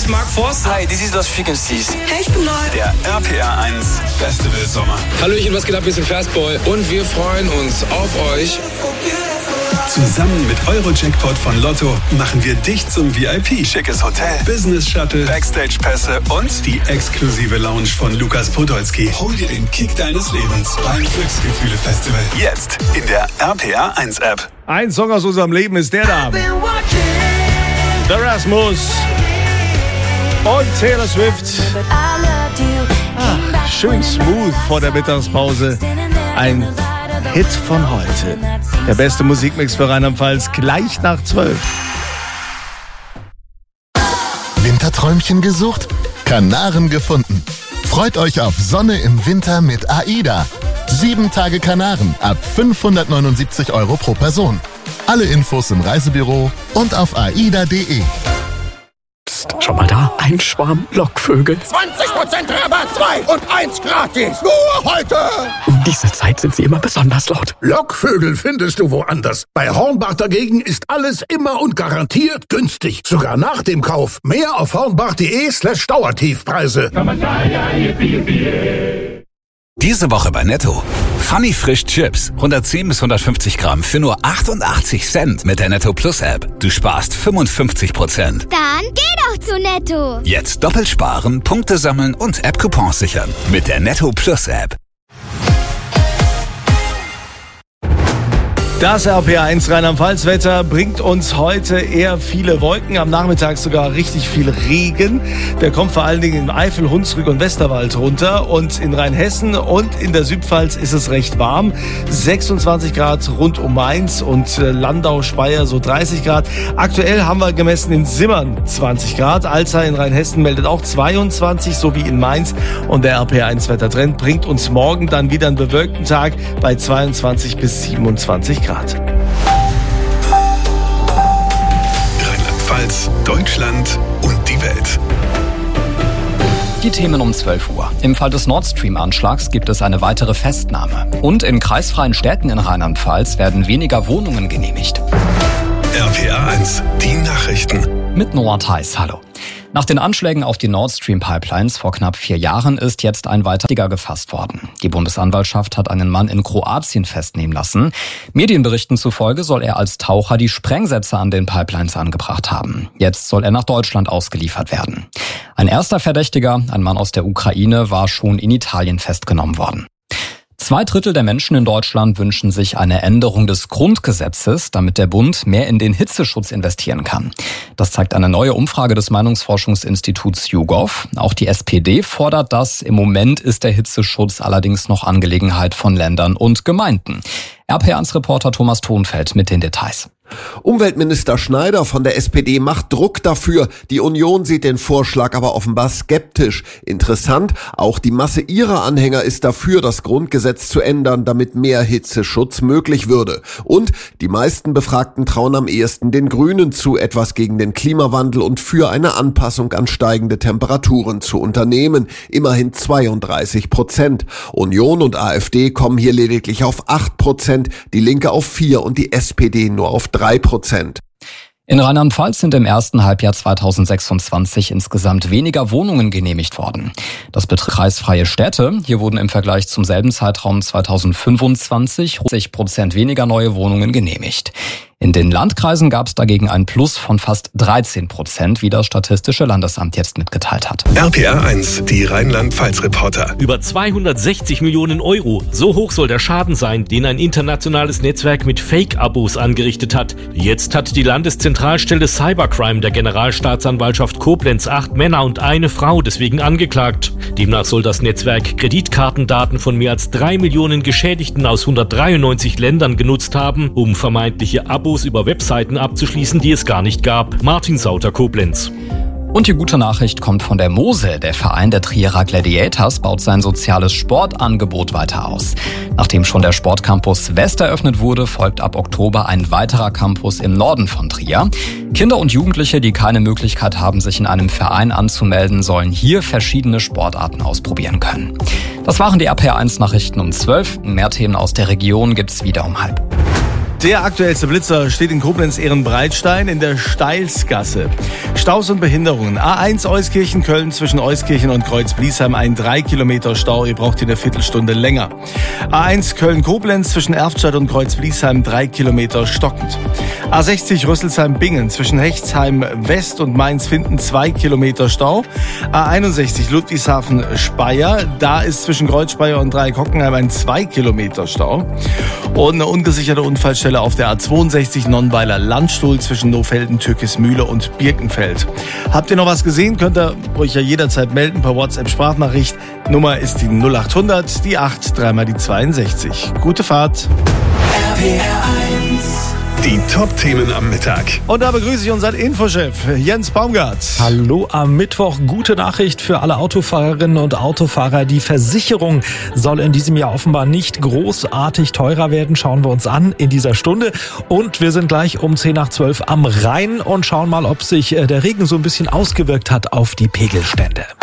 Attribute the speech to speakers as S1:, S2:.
S1: ist Mark Forster.
S2: Hi, this is Lost Frequencies.
S3: Hey, ich bin neu.
S4: Der RPR1 Festival Sommer.
S1: Hallöchen, was geht ab? Wir sind Fastboy und wir freuen uns auf euch.
S4: Zusammen mit Eurojackpot von Lotto machen wir dich zum VIP. Schickes Hotel, Business Shuttle, Backstage-Pässe und die exklusive Lounge von Lukas Podolski. Hol dir den Kick deines Lebens beim Glücksgefühle-Festival. Jetzt in der RPR1-App.
S5: Ein Song aus unserem Leben ist der da. The Rasmus und Taylor Swift. Ach, schön smooth vor der Mittagspause. Ein Hit von heute. Der beste Musikmix für Rheinland-Pfalz gleich nach 12.
S6: Winterträumchen gesucht? Kanaren gefunden. Freut euch auf Sonne im Winter mit AIDA. 7 Tage Kanaren ab 579 € pro Person. Alle Infos im Reisebüro und auf aida.de.
S7: Schau mal da, ein Schwarm Lockvögel.
S8: 20% Rabatt, 2 und 1 gratis. Nur heute.
S7: Um diese Zeit sind sie immer besonders laut.
S8: Lockvögel findest du woanders. Bei Hornbach dagegen ist alles immer und garantiert günstig. Sogar nach dem Kauf. Mehr auf hornbach.de/Dauertiefpreise.
S4: Diese Woche bei Netto. Funny Frisch Chips. 110 bis 150 Gramm für nur 88 Cent mit der Netto Plus App. Du sparst 55%.
S9: Dann geh doch zu Netto.
S4: Jetzt doppelt sparen, Punkte sammeln und App-Coupons sichern. Mit der Netto Plus App.
S5: Das RPR1 Rheinland-Pfalz-Wetter bringt uns heute eher viele Wolken, am Nachmittag sogar richtig viel Regen. Der kommt vor allen Dingen im Eifel, Hunsrück und Westerwald runter und in Rheinhessen und in der Südpfalz ist es recht warm. 26 Grad rund um Mainz und Landau, Speyer so 30 Grad. Aktuell haben wir gemessen in Simmern 20 Grad. Alzey in Rheinhessen meldet auch 22, so wie in Mainz. Und der RPR1-Wettertrend bringt uns morgen dann wieder einen bewölkten Tag bei 22 bis 27 Grad.
S4: Rheinland-Pfalz, Deutschland und die Welt.
S10: Die Themen um 12 Uhr. Im Fall des Nord Stream-Anschlags gibt es eine weitere Festnahme. Und in kreisfreien Städten in Rheinland-Pfalz werden weniger Wohnungen genehmigt.
S4: RPR1, die Nachrichten.
S10: Mit Noah Theis, hallo. Nach den Anschlägen auf die Nord Stream Pipelines vor knapp 4 Jahren ist jetzt ein weiterer gefasst worden. Die Bundesanwaltschaft hat einen Mann in Kroatien festnehmen lassen. Medienberichten zufolge soll er als Taucher die Sprengsätze an den Pipelines angebracht haben. Jetzt soll er nach Deutschland ausgeliefert werden. Ein erster Verdächtiger, ein Mann aus der Ukraine, war schon in Italien festgenommen worden. 2/3 der Menschen in Deutschland wünschen sich eine Änderung des Grundgesetzes, damit der Bund mehr in den Hitzeschutz investieren kann. Das zeigt eine neue Umfrage des Meinungsforschungsinstituts YouGov. Auch die SPD fordert das. Im Moment ist der Hitzeschutz allerdings noch Angelegenheit von Ländern und Gemeinden. RPR1-Reporter Thomas Thonfeld mit den Details.
S11: Umweltminister Schneider von der SPD macht Druck dafür. Die Union sieht den Vorschlag aber offenbar skeptisch. Interessant, auch die Masse ihrer Anhänger ist dafür, das Grundgesetz zu ändern, damit mehr Hitzeschutz möglich würde. Und die meisten Befragten trauen am ehesten den Grünen zu, etwas gegen den Klimawandel und für eine Anpassung an steigende Temperaturen zu unternehmen. Immerhin 32%. Union und AfD kommen hier lediglich auf 8%, die Linke auf 4% und die SPD nur auf 3%.
S10: In Rheinland-Pfalz sind im ersten Halbjahr 2026 insgesamt weniger Wohnungen genehmigt worden. Das betrifft kreisfreie Städte. Hier wurden im Vergleich zum selben Zeitraum 2025 60% weniger neue Wohnungen genehmigt. In den Landkreisen gab es dagegen ein Plus von fast 13%, wie das Statistische Landesamt jetzt mitgeteilt hat.
S4: RPR1, die Rheinland-Pfalz-Reporter.
S12: Über 260 Millionen Euro. So hoch soll der Schaden sein, den ein internationales Netzwerk mit Fake-Abos angerichtet hat. Jetzt hat die Landeszentralstelle Cybercrime der Generalstaatsanwaltschaft Koblenz 8 Männer und eine Frau deswegen angeklagt. Demnach soll das Netzwerk Kreditkartendaten von mehr als 3 Millionen Geschädigten aus 193 Ländern genutzt haben, um vermeintliche Abos über Webseiten abzuschließen, die es gar nicht gab. Martin Sauter, Koblenz.
S10: Und die gute Nachricht kommt von der Mosel. Der Verein der Trierer Gladiators baut sein soziales Sportangebot weiter aus. Nachdem schon der Sportcampus West eröffnet wurde, folgt ab Oktober ein weiterer Campus im Norden von Trier. Kinder und Jugendliche, die keine Möglichkeit haben, sich in einem Verein anzumelden, sollen hier verschiedene Sportarten ausprobieren können. Das waren die RPR1 Nachrichten um 12. Mehr Themen aus der Region gibt's wieder um 12:30.
S5: Der aktuellste Blitzer steht in Koblenz-Ehrenbreitstein in der Steilsgasse. Staus und Behinderungen. A1 Euskirchen-Köln zwischen Euskirchen und Kreuz-Bliesheim ein 3 Kilometer Stau. Ihr braucht hier eine Viertelstunde länger. A1 Köln-Koblenz zwischen Erftstadt und Kreuz-Bliesheim 3 Kilometer stockend. A60 Rüsselsheim-Bingen zwischen Hechtsheim-West und Mainz-Finden 2 Kilometer Stau. A61 Ludwigshafen-Speyer. Da ist zwischen Kreuzspeyer und Dreieck-Hockenheim ein 2 Kilometer Stau. Und eine ungesicherte Unfallstelle auf der A62 Nonnweiler Landstuhl zwischen Nohfelden, Türkismühle und Birkenfeld. Habt ihr noch was gesehen? Könnt ihr euch ja jederzeit melden per WhatsApp-Sprachnachricht. Nummer ist die 0800, die 8, dreimal die 62. Gute Fahrt.
S4: Die Top-Themen am Mittag.
S5: Und da begrüße ich unseren Infochef Jens Baumgart.
S2: Hallo am Mittwoch. Gute Nachricht für alle Autofahrerinnen und Autofahrer. Die Versicherung soll in diesem Jahr offenbar nicht großartig teurer werden. Schauen wir uns an in dieser Stunde. Und wir sind gleich um 10 nach 12 am Rhein und schauen mal, ob sich der Regen so ein bisschen ausgewirkt hat auf die Pegelstände.